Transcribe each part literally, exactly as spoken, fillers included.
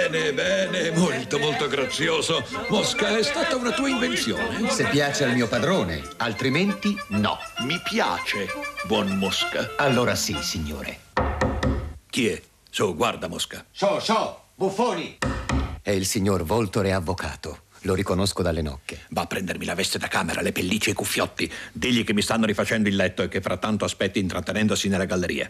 Bene, bene, molto, molto grazioso. Mosca, è stata una tua invenzione? Se piace al mio padrone, altrimenti no. Mi piace, buon Mosca. Allora sì, signore. Chi è? Su, guarda, Mosca. Ciao, ciao, buffoni! È il signor Voltore avvocato. Lo riconosco dalle nocche. Va a prendermi la veste da camera, le pellicce e i cuffiotti. Digli che mi stanno rifacendo il letto e che frattanto aspetti intrattenendosi nella galleria.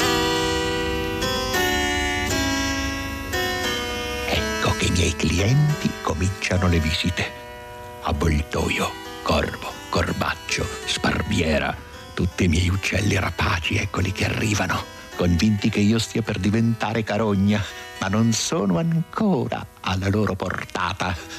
Ecco che i miei clienti cominciano le visite. Avvoltoio, corvo, corbaccio, sparviera. Tutti i miei uccelli rapaci, eccoli che arrivano, convinti che io stia per diventare carogna, ma non sono ancora alla loro portata.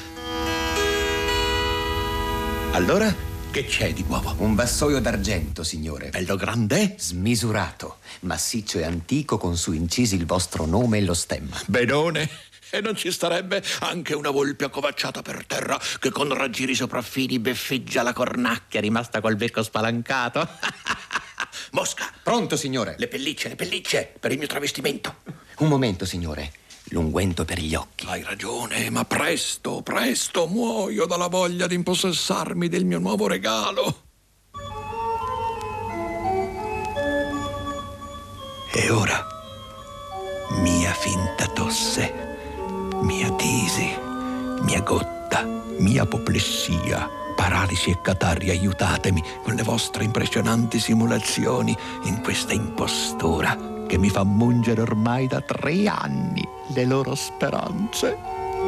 Allora, che c'è di nuovo? Un vassoio d'argento, signore. Bello grande? Smisurato, massiccio e antico, con su incisi il vostro nome e lo stemma. Benone. E non ci starebbe anche una volpe accovacciata per terra che con raggiri sopraffini beffeggia la cornacchia rimasta col becco spalancato? Mosca! Pronto, signore. Le pellicce, le pellicce, per il mio travestimento. Un momento, signore. L'unguento per gli occhi. Hai ragione, ma presto, presto, muoio dalla voglia di impossessarmi del mio nuovo regalo. E ora, mia finta tosse, mia tisi, mia gotta, mia apoplessia, paralisi e catarri, aiutatemi con le vostre impressionanti simulazioni in questa impostura che mi fa mungere ormai da tre anni le loro speranze.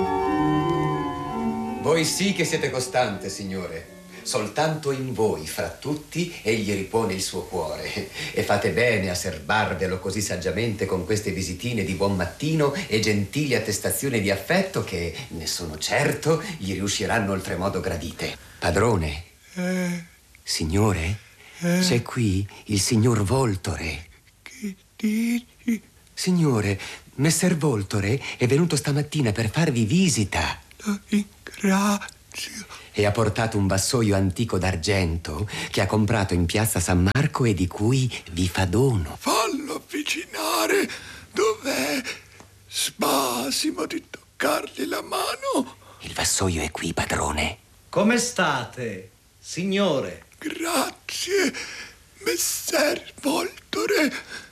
Voi sì che siete costante, signore. Soltanto in voi, fra tutti, egli ripone il suo cuore. E fate bene a serbarvelo così saggiamente con queste visitine di buon mattino e gentili attestazioni di affetto che, ne sono certo, gli riusciranno oltremodo gradite. Padrone, Eh, signore, eh. c'è qui il signor Voltore. Che dici? Signore, Messer Voltore è venuto stamattina per farvi visita. Lo ringrazio. E ha portato un vassoio antico d'argento che ha comprato in piazza San Marco e di cui vi fa dono. Fallo avvicinare. Dov'è? Spasimo di toccargli la mano. Il vassoio è qui, padrone. Come state, signore? Grazie, Messer Voltore.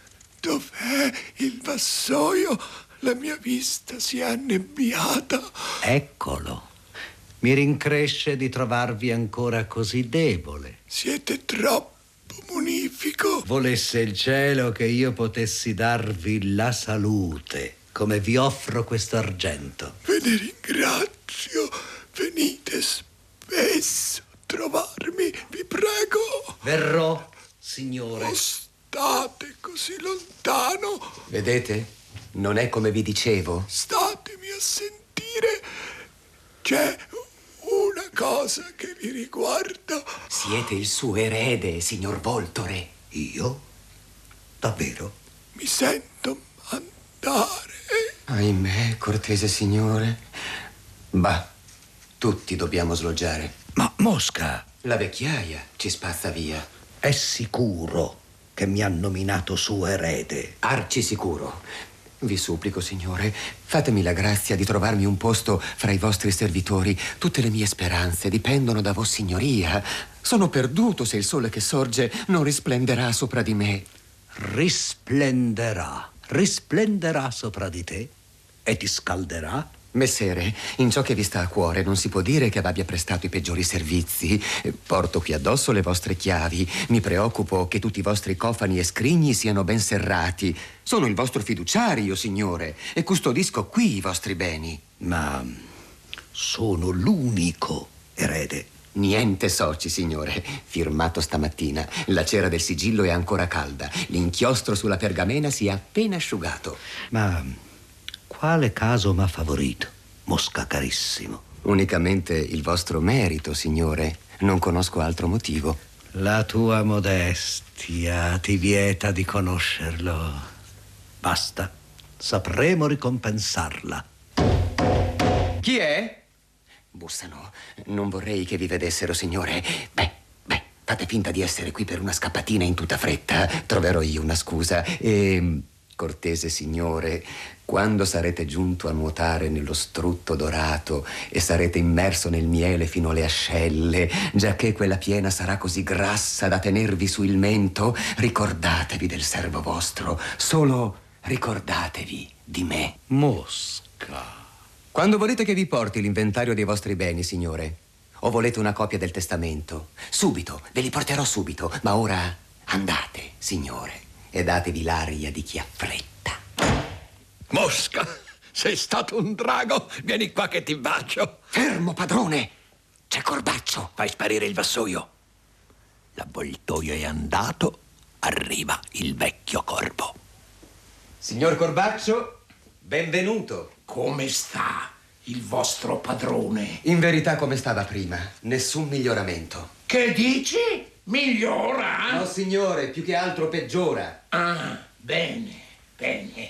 Dov'è il vassoio? La mia vista si è annebbiata. Eccolo. Mi rincresce di trovarvi ancora così debole. Siete troppo munifico. Volesse il cielo che io potessi darvi la salute, come vi offro questo argento. Ve ne ringrazio. Venite spesso a trovarmi, vi prego. Verrò, signore. Non state così lontano. Vedete? Non è come vi dicevo. Statemi a sentire. C'è una cosa che vi riguarda. Siete il suo erede, signor Voltore. Io? Davvero? Mi sento andare. Ahimè, cortese signore. Bah, tutti dobbiamo sloggiare. Ma Mosca La vecchiaia ci spazza via. è sicuro che mi ha nominato suo erede? Arci sicuro. Vi supplico, signore, fatemi la grazia di trovarmi un posto fra i vostri servitori. Tutte le mie speranze dipendono da vossignoria. Sono perduto se il sole che sorge non risplenderà sopra di me. Risplenderà, risplenderà sopra di te e ti scalderà. Messere, in ciò che vi sta a cuore non si può dire che abbia prestato i peggiori servizi. Porto qui addosso le vostre chiavi. Mi preoccupo che tutti i vostri cofani e scrigni siano ben serrati. Sono il vostro fiduciario, signore, e custodisco qui i vostri beni. Ma sono l'unico erede. Niente soci, signore. Firmato stamattina. La cera del sigillo è ancora calda. L'inchiostro sulla pergamena si è appena asciugato. Ma quale caso m'ha favorito, Mosca carissimo? Unicamente il vostro merito, signore. Non conosco altro motivo. La tua modestia ti vieta di conoscerlo. Basta, sapremo ricompensarla. Chi è? Bussano. Non vorrei che vi vedessero, signore. Beh, beh, fate finta di essere qui per una scappatina in tutta fretta. Troverò io una scusa. E Cortese signore, quando sarete giunto a nuotare nello strutto dorato e sarete immerso nel miele fino alle ascelle, giacché quella piena sarà così grassa da tenervi su il mento, ricordatevi del servo vostro, solo ricordatevi di me. Mosca. Quando volete che vi porti l'inventario dei vostri beni, signore? O volete una copia del testamento? Subito, ve li porterò subito, ma ora andate, signore. E datevi l'aria di chi ha fretta. Mosca, sei stato un drago. Vieni qua che ti bacio. Fermo, padrone. C'è Corbaccio. Fai sparire il vassoio. L'avvoltoio è andato. Arriva il vecchio corvo. Signor Corbaccio, benvenuto. Come sta il vostro padrone? In verità come stava prima. Nessun miglioramento. Che dici? Migliora? No, signore, più che altro peggiora. Ah, bene, bene.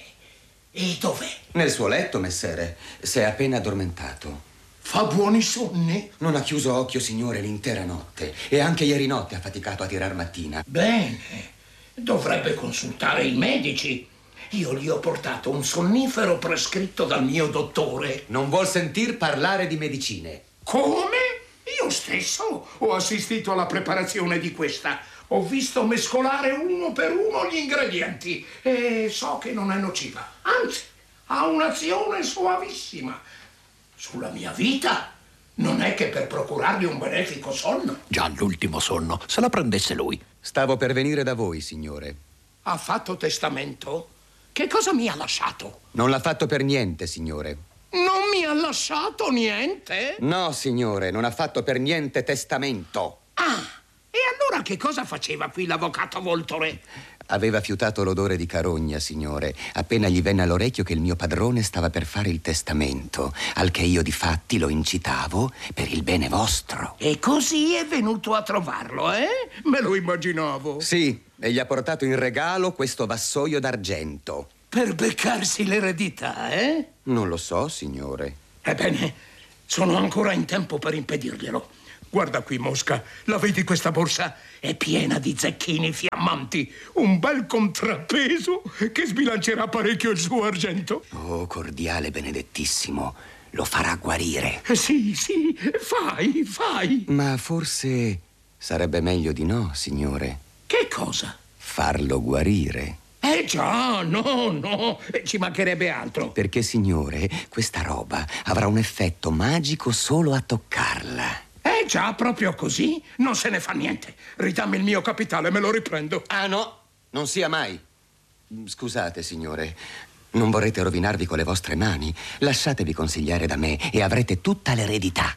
E dov'è? Nel suo letto, messere. Si è appena addormentato. Fa buoni sonni? Non ha chiuso occhio, signore, l'intera notte. E anche ieri notte ha faticato a tirar mattina. Bene. Dovrebbe consultare i medici. Io gli ho portato un sonnifero prescritto dal mio dottore. Non vuol sentir parlare di medicine. Come? Io stesso ho assistito alla preparazione di questa. Ho visto mescolare uno per uno gli ingredienti e so che non è nociva. Anzi, ha un'azione suavissima. Sulla mia vita non è che per procurargli un benefico sonno. Già l'ultimo sonno, se la prendesse lui. Stavo per venire da voi, signore. Ha fatto testamento? Che cosa mi ha lasciato? Non l'ha fatto per niente, signore. Non mi ha lasciato niente? No, signore, non ha fatto per niente testamento. Ah, e allora che cosa faceva qui l'avvocato Voltore? Aveva fiutato l'odore di carogna, signore, appena gli venne all'orecchio che il mio padrone stava per fare il testamento, al che io difatti lo incitavo per il bene vostro. E così è venuto a trovarlo, eh? Me lo immaginavo. Sì, e gli ha portato in regalo questo vassoio d'argento. Per beccarsi l'eredità, eh? Non lo so, signore. Ebbene, sono ancora in tempo per impedirglielo. Guarda qui, Mosca, la vedi questa borsa? È piena di zecchini fiammanti, un bel contrappeso che sbilancerà parecchio il suo argento. Oh, cordiale benedettissimo, lo farà guarire. Sì, sì, fai, fai. Ma forse sarebbe meglio di no, signore. Che cosa? Farlo guarire. Eh già, no, no, ci mancherebbe altro. Perché, signore, questa roba avrà un effetto magico solo a toccarla. Eh già, proprio così? Non se ne fa niente. Ridammi il mio capitale, me lo riprendo. Ah, no, non sia mai. Scusate, signore, non vorrete rovinarvi con le vostre mani. Lasciatevi consigliare da me e avrete tutta l'eredità.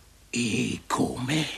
E come?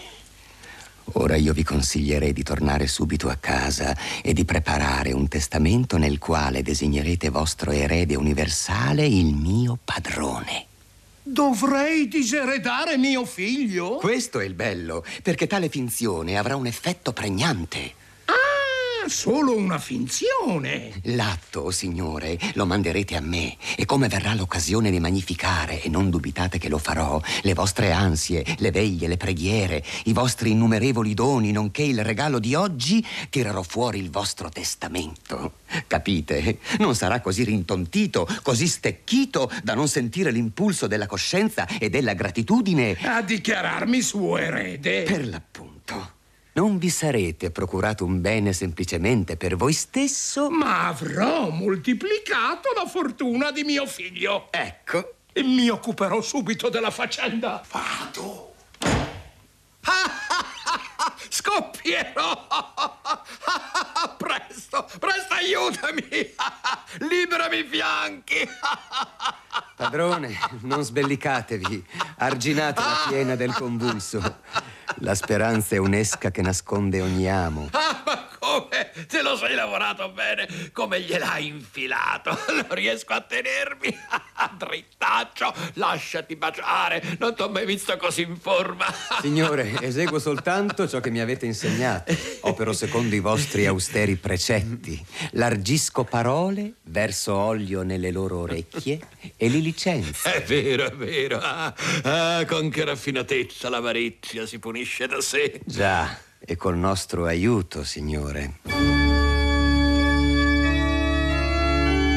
Ora io vi consiglierei di tornare subito a casa e di preparare un testamento nel quale designerete vostro erede universale il mio padrone. Dovrei diseredare mio figlio? Questo è il bello, perché tale finzione avrà un effetto pregnante. Ah, solo una finzione. L'atto, signore, lo manderete a me e come verrà l'occasione di magnificare, e non dubitate che lo farò, le vostre ansie, le veglie, le preghiere, i vostri innumerevoli doni, nonché il regalo di oggi, tirerò fuori il vostro testamento. Capite? Non sarà così rintontito, così stecchito da non sentire l'impulso della coscienza e della gratitudine A dichiararmi suo erede. per l'appunto. Non vi sarete procurato un bene semplicemente per voi stesso? Ma avrò moltiplicato la fortuna di mio figlio. Ecco. E mi occuperò subito della faccenda. Vado. Scoppierò! Presto, presto, aiutami! Liberami i fianchi! Padrone, non sbellicatevi. Arginate la piena del convulso. La speranza è un'esca che nasconde ogni amo. Ah, ma come? Te lo sei lavorato bene? Come gliel'hai infilato? Non riesco a tenermi. Drittaccio, lasciati baciare. Non t'ho mai visto così in forma. Signore, eseguo soltanto ciò che mi avete insegnato. Opero secondo i vostri austeri precetti. Largisco parole, verso olio nelle loro orecchie e li licenzio. È vero, è vero. Ah, ah, con che raffinatezza l'avarizia si punisce da sé. Già, e col nostro aiuto, signore.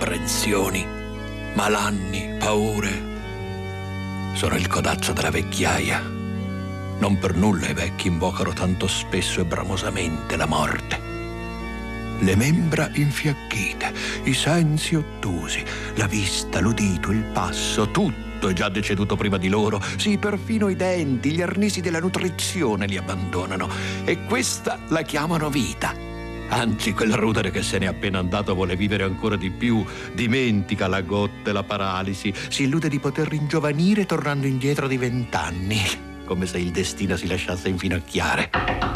apprensioni, malanni, paure. Sono il codazzo della vecchiaia. Non per nulla i vecchi invocano tanto spesso e bramosamente la morte. Le membra infiacchite, i sensi ottusi, la vista, l'udito, il passo, tutto è già deceduto prima di loro. Sì, perfino i denti, gli arnesi della nutrizione li abbandonano. E questa la chiamano vita. Anzi, quel rudere che se n'è appena andato vuole vivere ancora di più. Dimentica la gotta e la paralisi. Si illude di poter ringiovanire tornando indietro di vent'anni, come se il destino si lasciasse infinocchiare.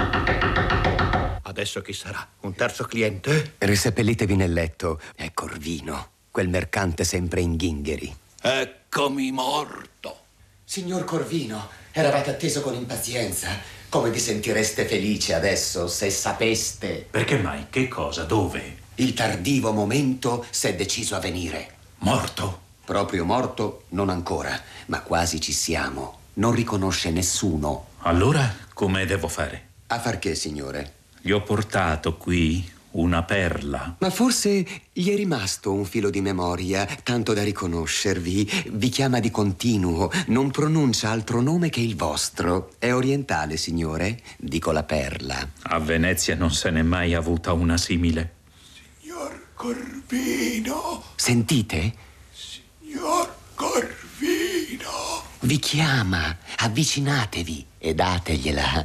Adesso chi sarà? Un terzo cliente? Riseppellitevi nel letto. È Corvino, quel mercante sempre in ghingheri. Eccomi morto. Signor Corvino, eravate atteso con impazienza. Come vi sentireste felice adesso se sapeste? Perché mai? Che cosa? Dove? Il tardivo momento s'è deciso a venire. Morto? Proprio morto non ancora, ma quasi ci siamo. Non riconosce nessuno. Allora come devo fare? A far che, signore? Gli ho portato qui una perla. Ma forse gli è rimasto un filo di memoria, tanto da riconoscervi. Vi chiama di continuo, non pronuncia altro nome che il vostro. È orientale, signore? Dico la perla. A Venezia non se n'è mai avuta una simile. Signor Corvino. Sentite? Signor Corvino. Vi chiama, avvicinatevi e dategliela.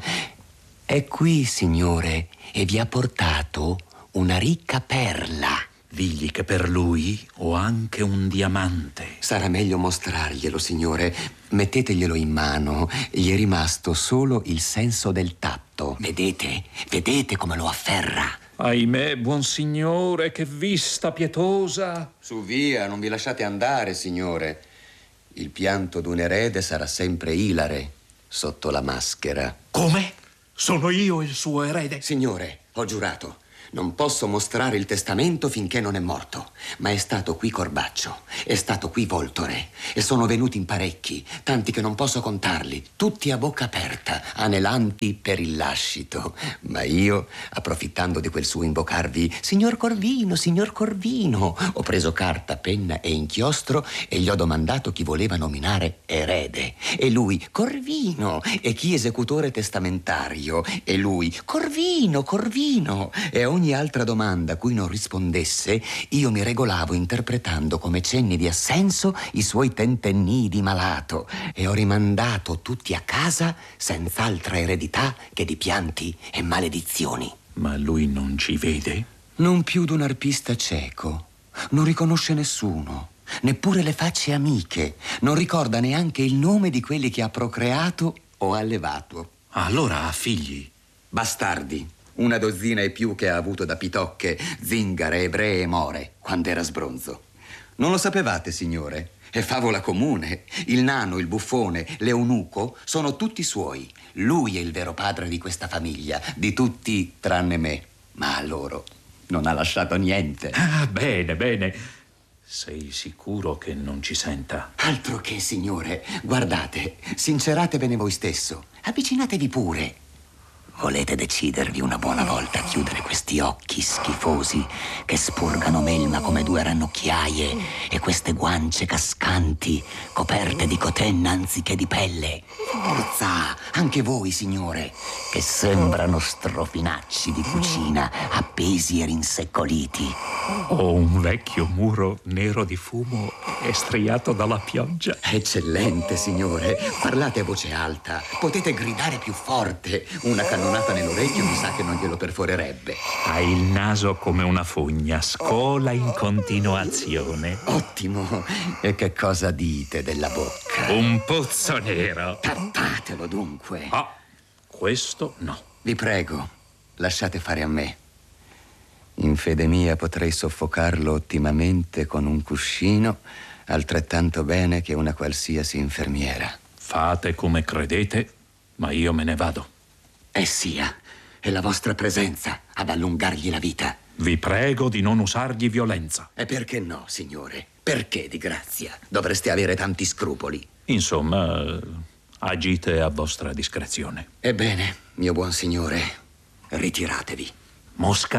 È qui, signore, e vi ha portato una ricca perla. Digli che per lui ho anche un diamante. Sarà meglio mostrarglielo, signore. Metteteglielo in mano. Gli è rimasto solo il senso del tatto. Vedete? Vedete come lo afferra? Ahimè, buon signore, che vista pietosa. Su via, non vi lasciate andare, signore. Il pianto d'un erede sarà sempre ilare sotto la maschera. Come? Sono io il suo erede? Signore, ho giurato. Non posso mostrare il testamento finché non è morto. Ma è stato qui Corbaccio, è stato qui Voltore. E sono venuti in parecchi, tanti che non posso contarli. Tutti a bocca aperta, anelanti per il lascito. Ma io, approfittando di quel suo invocarvi, signor Corvino, signor Corvino, ho preso carta, penna e inchiostro e gli ho domandato chi voleva nominare erede. E lui, Corvino. E chi esecutore testamentario. E lui, Corvino, Corvino. E ogni altra domanda a cui non rispondesse, io mi regolavo interpretando come cenni di assenso i suoi tentennii di malato e ho rimandato tutti a casa senza altra eredità che di pianti e maledizioni. Ma lui non ci vede? Non più d'un arpista cieco. Non riconosce nessuno, neppure le facce amiche. Non ricorda neanche il nome di quelli che ha procreato o allevato. Allora ha figli? Bastardi. Una dozzina e più che ha avuto da pitocche, zingare, ebree e more, quando era sbronzo. Non lo sapevate, signore? È favola comune. Il nano, il buffone, l'eunuco sono tutti suoi. Lui è il vero padre di questa famiglia, di tutti tranne me. Ma a loro non ha lasciato niente. Ah, bene, bene. Sei sicuro che non ci senta? Altro che, signore. Guardate, sinceratevene voi stesso. Avvicinatevi pure. Volete decidervi una buona volta a chiudere questi occhi schifosi che spurgano melma come due ranocchiaie e queste guance cascanti coperte di cotenna anziché di pelle? Forza, anche voi, signore, che sembrano strofinacci di cucina appesi e rinseccoliti. Ho un vecchio muro nero di fumo e striato dalla pioggia. Eccellente, signore. Parlate a voce alta. Potete gridare più forte. Una cannonata nell'orecchio mi sa che non glielo perforerebbe. Hai il naso come una fogna, scola in continuazione. Ottimo. E che cosa dite della bocca? Un pozzo nero. Tappatelo dunque. Ah, questo no. Vi prego, lasciate fare a me. In fede mia potrei soffocarlo ottimamente con un cuscino, altrettanto bene che una qualsiasi infermiera. Fate come credete, ma io me ne vado. E sia, è la vostra presenza ad allungargli la vita. Vi prego di non usargli violenza. E perché no, signore? Perché, di grazia, dovreste avere tanti scrupoli? Insomma, agite a vostra discrezione. Ebbene, mio buon signore, ritiratevi. Mosca,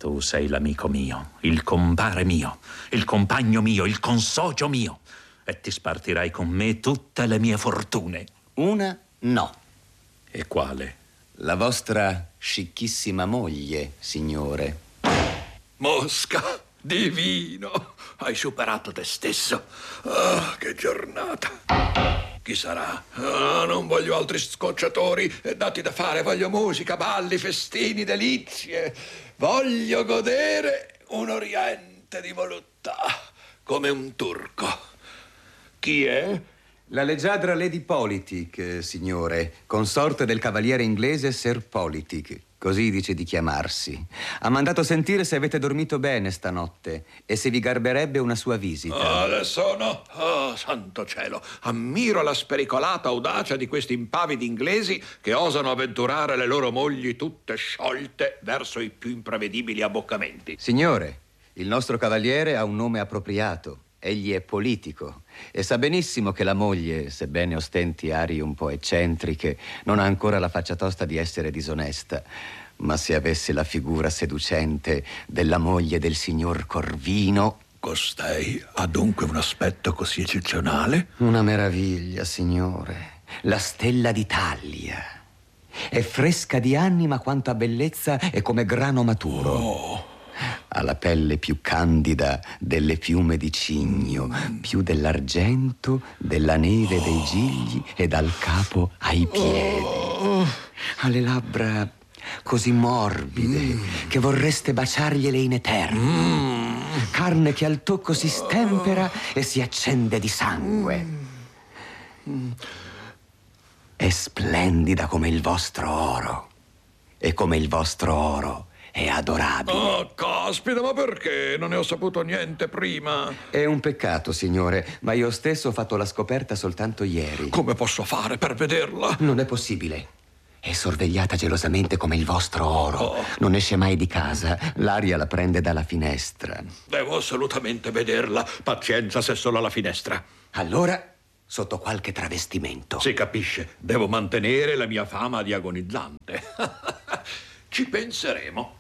Tu sei l'amico mio, il compare mio, il compagno mio, il consocio mio, e ti spartirai con me tutte le mie fortune. Una no. E quale? La vostra scicchissima moglie, signore. Mosca, divino, hai superato te stesso. Ah, che giornata. Chi sarà? Ah, non voglio altri scocciatori e dati da fare. Voglio musica, balli, festini, delizie. Voglio godere un oriente di voluttà, come un turco. Chi è? La leggiadra Lady Politic, signore, consorte del cavaliere inglese Sir Politic. Così dice di chiamarsi. Ha mandato sentire se avete dormito bene stanotte e se vi garberebbe una sua visita. Ah, adesso no. Oh, santo cielo. Ammiro la spericolata audacia di questi impavidi inglesi che osano avventurare le loro mogli tutte sciolte verso i più imprevedibili abboccamenti. Signore, il nostro cavaliere ha un nome appropriato. Egli è politico e sa benissimo che la moglie, sebbene ostenti arie un po' eccentriche, non ha ancora la faccia tosta di essere disonesta. Ma se avesse la figura seducente della moglie del signor Corvino... Costei ha dunque un aspetto così eccezionale? Una meraviglia, signore. La stella d'Italia. È fresca di anima quanto a bellezza e come grano maturo. Oh. Ha la pelle più candida delle piume di cigno, più dell'argento, della neve dei gigli e dal capo ai piedi. Ha le labbra così morbide mm. che vorreste baciargliele in eterno. Mm. Carne che al tocco si stempera e si accende di sangue. Mm. È splendida come il vostro oro e come il vostro oro è adorabile. Oh, caspita, ma perché? Non ne ho saputo niente prima. È un peccato, signore, ma io stesso ho fatto la scoperta soltanto ieri. Come posso fare per vederla? Non è possibile. È sorvegliata gelosamente come il vostro oro. Oh. Non esce mai di casa. L'aria la prende dalla finestra. Devo assolutamente vederla. Pazienza se solo alla finestra. Allora, sotto qualche travestimento. Si capisce. Devo mantenere la mia fama di agonizzante. Ci penseremo.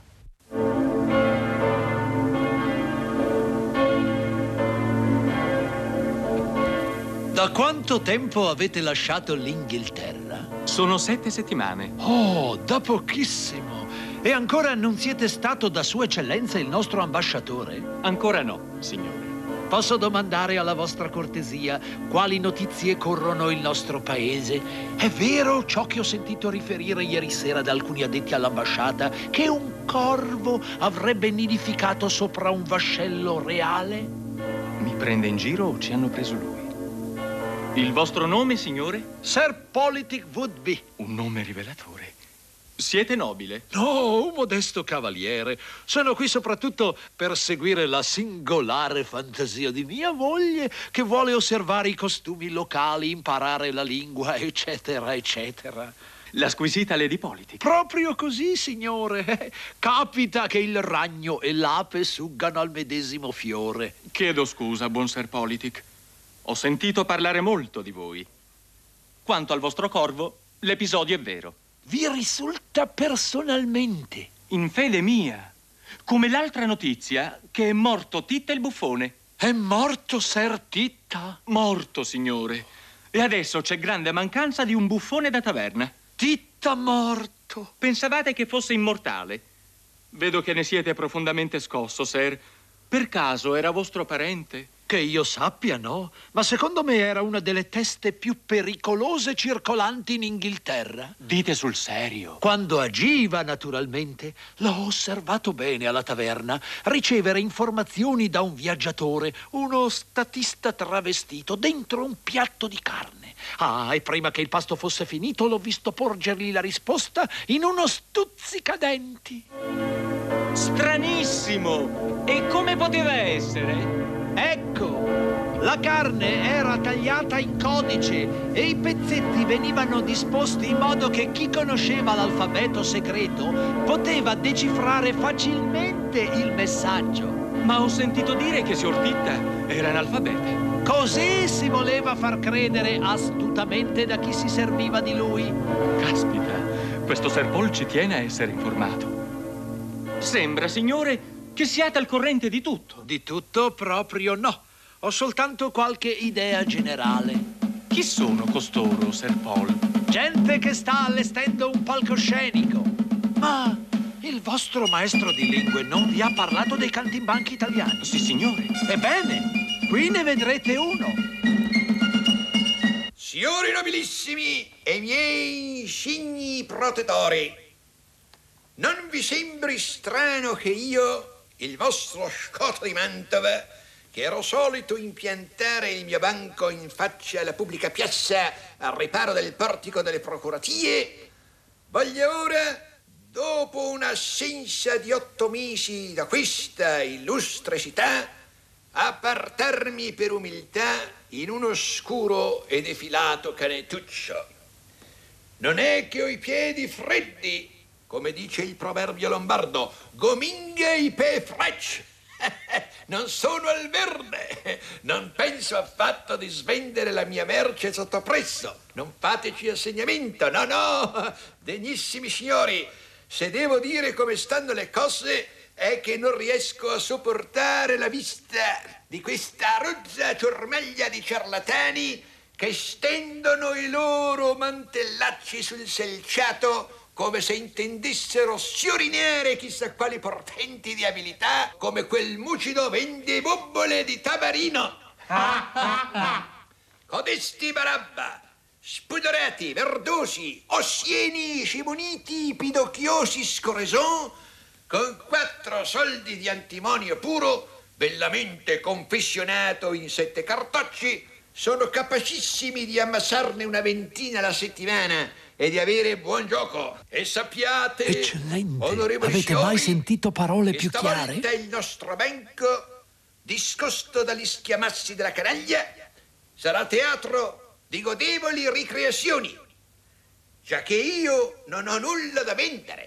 Da quanto tempo avete lasciato l'Inghilterra? Sono sette settimane. Oh, da pochissimo. E ancora non siete stato da Sua Eccellenza il nostro ambasciatore? Ancora no, signore. Posso domandare alla vostra cortesia quali notizie corrono il nostro paese? È vero ciò che ho sentito riferire ieri sera da alcuni addetti all'ambasciata, che un corvo avrebbe nidificato sopra un vascello reale? Mi prende in giro o ci hanno preso lui? Il vostro nome, signore? Sir Politic Woodby. Un nome rivelatore. Siete nobile? No, un modesto cavaliere. Sono qui soprattutto per seguire la singolare fantasia di mia moglie, che vuole osservare i costumi locali, imparare la lingua, eccetera, eccetera. La squisita Lady Politic. Proprio così, signore. Capita che il ragno e l'ape suggano al medesimo fiore. Chiedo scusa, buon Sir Politic. Ho sentito parlare molto di voi. Quanto al vostro corvo, l'episodio è vero. Vi risulta personalmente? In fede mia. Come l'altra notizia che è morto Titta il buffone. È morto Sir Titta? Morto, signore. E adesso c'è grande mancanza di un buffone da taverna. Titta morto? Pensavate che fosse immortale? Vedo che ne siete profondamente scosso, Sir. Per caso era vostro parente? Che io sappia, no. Ma secondo me era una delle teste più pericolose circolanti in Inghilterra. Dite sul serio? Quando agiva, naturalmente. L'ho osservato bene alla taverna. Ricevere informazioni da un viaggiatore, uno statista travestito, dentro un piatto di carne. Ah, e prima che il pasto fosse finito l'ho visto porgergli la risposta in uno stuzzicadenti. Stranissimo! E come poteva essere? Ecco, la carne era tagliata in codice e i pezzetti venivano disposti in modo che chi conosceva l'alfabeto segreto poteva decifrare facilmente il messaggio. Ma ho sentito dire che Signor Titta era analfabeta. Così si voleva far credere astutamente da chi si serviva di lui. Caspita, questo Sir Paul ci tiene a essere informato. Sembra, signore, che siate al corrente di tutto. Di tutto proprio no. Ho soltanto qualche idea generale. Chi sono costoro, Sir Paul? Gente che sta allestendo un palcoscenico. Ma il vostro maestro di lingue non vi ha parlato dei cantimbanchi italiani? Sì, signore. Ebbene, qui ne vedrete uno. Signori nobilissimi e miei insigni protettori, non vi sembri strano che io, il vostro Scotto di Mantova, che ero solito impiantare il mio banco in faccia alla pubblica piazza al riparo del portico delle procuratie, voglia ora, dopo un'assenza di otto mesi da questa illustre città, appartarmi per umiltà in un oscuro e defilato canettuccio. Non è che ho i piedi freddi, come dice il proverbio lombardo, gominga i pe frecce. Non sono al verde, non penso affatto di svendere la mia merce sotto prezzo. Non fateci assegnamento, no, no, degnissimi signori, se devo dire come stanno le cose è che non riesco a sopportare la vista di questa rozza ciurmaglia di ciarlatani che stendono i loro mantellacci sul selciato come se intendessero sciorinare chissà quali portenti di abilità, come quel mucido vendebobbole di Tabarino. Codesti barabba, spudorati, verdosi, ossieni, scimuniti, pidocchiosi scoreson, con quattro soldi di antimonio puro, bellamente confessionato in sette cartocci, sono capacissimi di ammassarne una ventina alla settimana e di avere buon gioco. E sappiate, Eccellente, onorevoli avete signori, mai sentito parole che più chiare? stavolta il nostro banco, discosto dagli schiamassi della canaglia, sarà teatro di godevoli ricreazioni, già che io non ho nulla da vendere,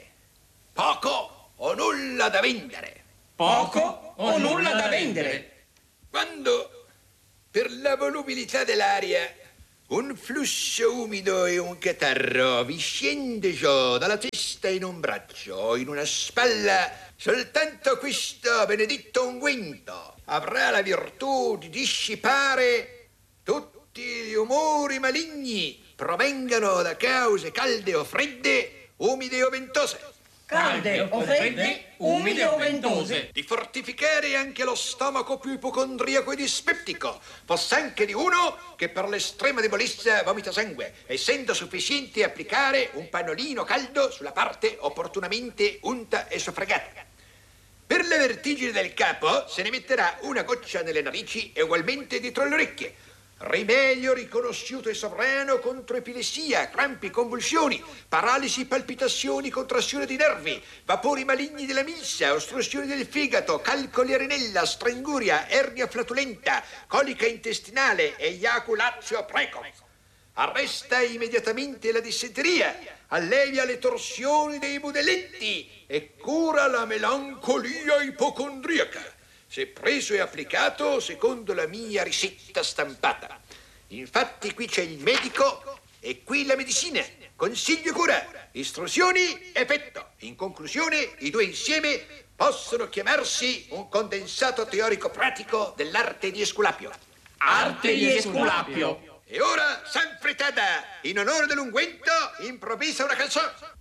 poco o nulla da vendere. Poco o nulla da vendere. Quando, per la volubilità dell'aria, un flusso umido e un catarro vi scende giù dalla testa in un braccio o in una spalla, soltanto questo benedetto unguento avrà la virtù di dissipare tutti gli umori maligni, provengano da cause calde o fredde, umide o ventose. Calde o fredde, umide o ventose. Di fortificare anche lo stomaco più ipocondriaco e dispeptico, foss'anche di uno che per l'estrema debolezza vomita sangue, essendo sufficiente applicare un pannolino caldo sulla parte opportunamente unta e soffregata. Per la vertigine del capo se ne metterà una goccia nelle narici e ugualmente dietro le orecchie. Rimedio riconosciuto e sovrano contro epilessia, crampi, convulsioni, paralisi, palpitazioni, contrazione di nervi, vapori maligni della milza, ostruzioni del fegato, calcoli a renella, stranguria, ernia flatulenta, colica intestinale, eiaculazio precoce. Arresta immediatamente la dissenteria, allevia le torsioni dei budelletti e cura la melancolia ipocondriaca, se preso e applicato secondo la mia ricetta stampata. Infatti qui c'è il medico e qui la medicina, consiglio e cura, istruzioni e effetto. In conclusione, i due insieme possono chiamarsi un condensato teorico pratico dell'arte di Esculapio. Arte di Esculapio. E ora, San Fritada, in onore dell'unguento, improvvisa una canzone.